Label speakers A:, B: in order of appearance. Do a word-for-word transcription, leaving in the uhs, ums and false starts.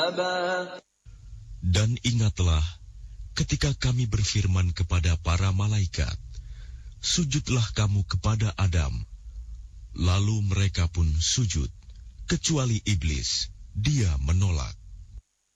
A: أبى.
B: Dan ingatlah ketika kami berfirman kepada para malaikat, sujudlah kamu kepada Adam. Lalu mereka pun sujud, kecuali iblis, dia menolak.